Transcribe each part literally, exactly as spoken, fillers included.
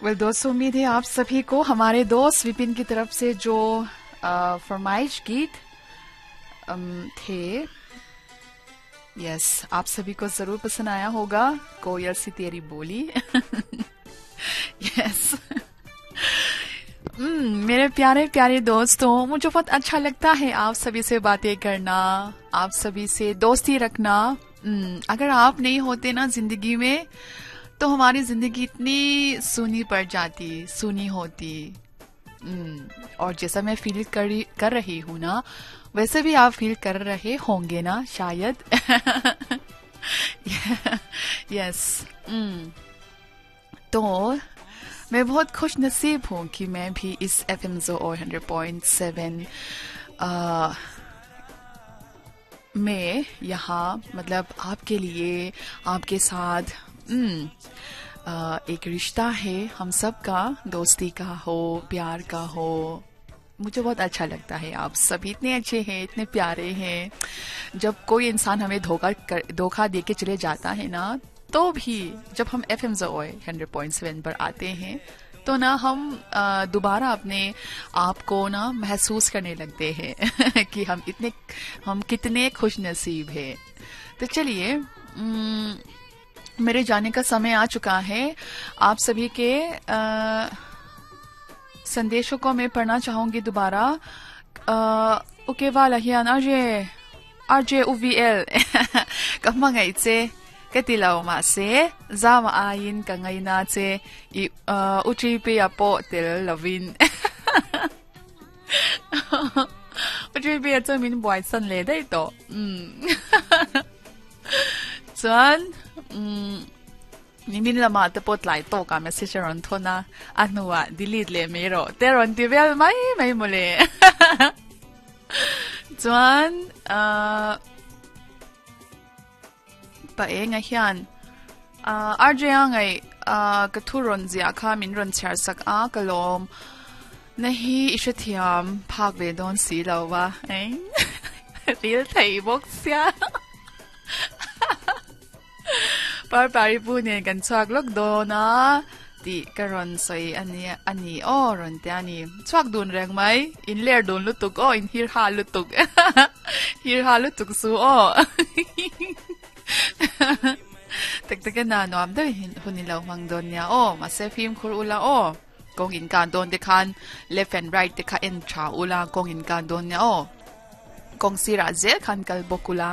Well दोस्तों, उम्मीद है आप सभी को हमारे दोस्त विपिन की तरफ से जो अ, फरमाइश गीत अम, थे, यस, आप सभी को जरूर पसंद आया होगा। कोयल सी तेरी बोली। यस। हम्म, मेरे प्यारे प्यारे दोस्तों, मुझे बहुत अच्छा लगता है आप सभी से बातें करना, आप सभी से दोस्ती रखना। हम्म, अगर आप नहीं होते ना जिंदगी में, तो हमारी जिंदगी इतनी सूनी पड़ जाती, सूनी होती। हम्म, और जैसा मैं फील कर कर रही हूँ ना, वैसे भी आप फील कर रहे होंगे ना शायद। यस। तो मैं बहुत खुश नसीब हूँ कि मैं भी इस एफ एम जोर हंड्रेड पॉइंट सेवन में यहाँ, मतलब आपके लिए, आपके साथ हम्म, आ, एक रिश्ता है हम सब का, दोस्ती का हो, प्यार का हो। मुझे बहुत अच्छा लगता है। आप सभी इतने अच्छे हैं, इतने प्यारे हैं। जब कोई इंसान हमें धोखा कर धोखा दे के चले जाता है ना, तो भी जब हम एफ एम जोर हंड्रेड पॉइंट सेवन पर आते हैं, तो ना हम दोबारा अपने आप को ना महसूस करने लगते हैं कि हम इतने हम कितने खुश नसीब हैं। तो चलिए, मेरे जाने का समय आ चुका है। आप सभी के आ, संदेशों को मैं पढ़ना चाहूंगी दोबारा। ओके वाला हियान RJ RJ उवीएल कमंgai che katilaw ma se zama ayin kangay na che i uchi pe apo tel lavin uchi pe cho min boy san le dai to um chuan um nimin lama te pot lai to ka message ron thona anuwa delete le mero teron tivel mai mai mole. Chuan uh pae nga hian uh arjaya ngai uh kathuron zia kha min ron chhar sak a kalom nahi ishathiam phak ve don si lawa eh real thai bok sia par pari pu ne kan chak lok do na ti karon soi ani ani o ron te ani chak dun reng mai in ler dun lutuk o in hir ha lutuk hir ha lutuk su o tek tek na no am da hunilaw mang don nya o ma se film khur ula o kong in kan don de khan left and right de kha en cha ula kong in kan don nya o kong sira je khan kal bokula.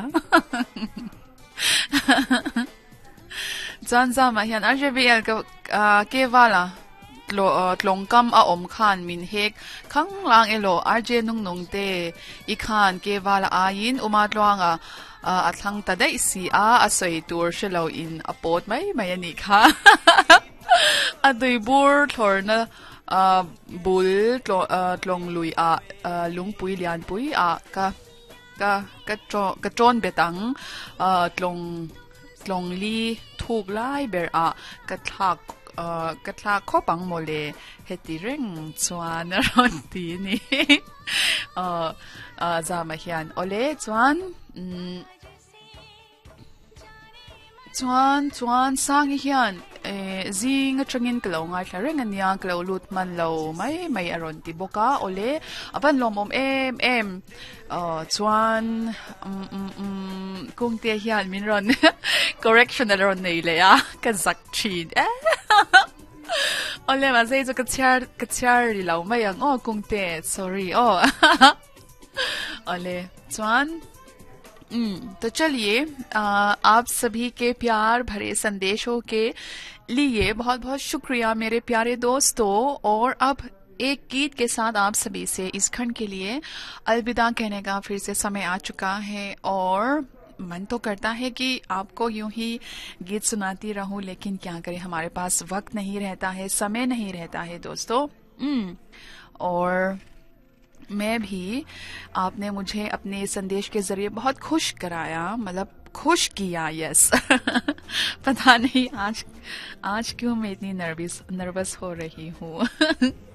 Zan zama hian R J B L ka ke wala tlo tlongkam a om khan min hek khang lang elo R J nung nung te I khan ke wala ayin uma tlwanga a thlang ta dai si a asoi tur shelo in apot mai mai ani kha adui bur thorna bul tlong lui a lungpui lian pui a ka ka ka tro ka tron betang tlong tlong li thuk lai ber a ka thak ka thak kho pang mole heti reng chuan ron ti ni a zama hian ole chuan chuan chuan sang hian e zing atangin klo ngai thareng ania klo lut man lo mai mai aron ti boka ole aban lom om em em chuan kung te hian min ron correction ron nei le a ka zak chin ole ma sei zo ka char ka char ri lo mai ang o kung te sorry o ole chuan हम्म तो चलिए, आप सभी के प्यार भरे संदेशों के लिए बहुत बहुत शुक्रिया मेरे प्यारे दोस्तों। और अब एक गीत के साथ आप सभी से इस खंड के लिए अलविदा कहने का फिर से समय आ चुका है। और मन तो करता है कि आपको यूं ही गीत सुनाती रहूं, लेकिन क्या करें, हमारे पास वक्त नहीं रहता है, समय नहीं रहता है दोस्तों। हम्म और मैं भी, आपने मुझे अपने संदेश के जरिए बहुत खुश कराया, मतलब खुश किया। यस। पता नहीं आज आज क्यों मैं इतनी नर्वस नर्वस हो रही हूँ।